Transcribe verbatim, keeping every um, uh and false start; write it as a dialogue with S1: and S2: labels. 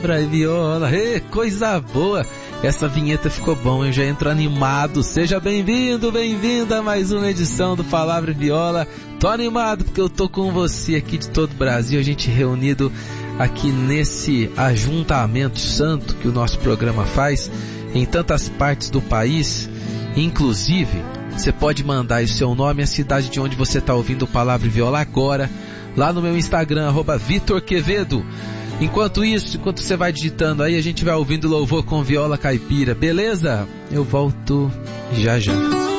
S1: Palavra e Viola, e coisa boa, essa vinheta ficou bom, eu já entro animado. Seja bem-vindo, bem-vinda a mais uma edição do Palavra e Viola. Tô animado porque eu tô com você aqui de todo o Brasil, a gente reunido aqui nesse ajuntamento santo que o nosso programa faz em tantas partes do país. Inclusive, você pode mandar aí o seu nome e a cidade de onde você está ouvindo o Palavra e Viola agora, lá no meu Instagram, arroba Vitor Quevedo. Enquanto isso, enquanto você vai digitando aí, a gente vai ouvindo louvor com viola caipira, beleza? Eu volto já já.